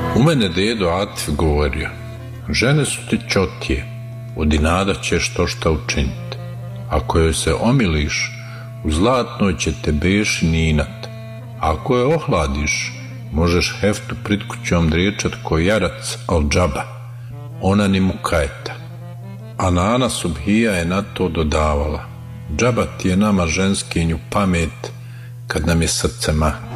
U mene dedo Atif govorio: žene su ti čotije, od inada ćeš to šta učiniti. Ako joj se omiliš, u zlatnoj će te beši ninat. Ako je ohladiš, možeš heftu pred kućom driječat ko jarac, al džaba, ona ni mu kajeta. A Nana Subhija je na to dodavala: džaba ti je nama ženskinju pamet kad nam je srce mahka.